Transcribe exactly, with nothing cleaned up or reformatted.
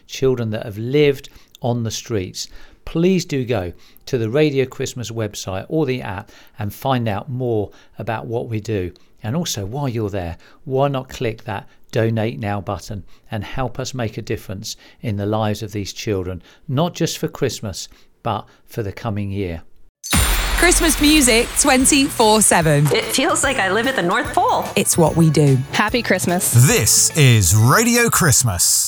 children that have lived on the streets. Please do go to the Radio Christmas website or the app and find out more about what we do. And also, while you're there, why not click that Donate Now button and help us make a difference in the lives of these children, not just for Christmas, but for the coming year. Christmas music twenty-four seven. It feels like I live at the North Pole. It's what we do. Happy Christmas. This is Radio Christmas.